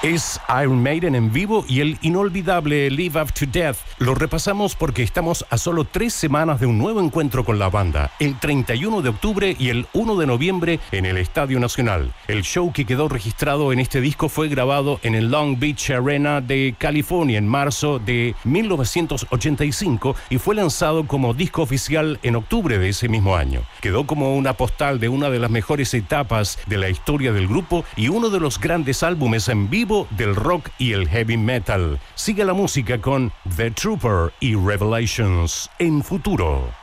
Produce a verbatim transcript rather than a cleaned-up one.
Es Iron Maiden en vivo y el inolvidable Live After Death. Lo repasamos porque estamos a solo tres semanas de un nuevo encuentro con la banda, el treinta y uno de octubre y el uno de noviembre en el Estadio Nacional. El show que quedó registrado en este disco fue grabado en el Long Beach Arena de California en marzo de mil novecientos ochenta y cinco y fue lanzado como disco oficial en octubre de ese mismo año. Quedó como una postal de una de las mejores etapas de la historia del grupo y uno de los grandes álbumes en vivo del rock y el heavy metal. Sigue la música con The Trooper y Revelations en Futuro.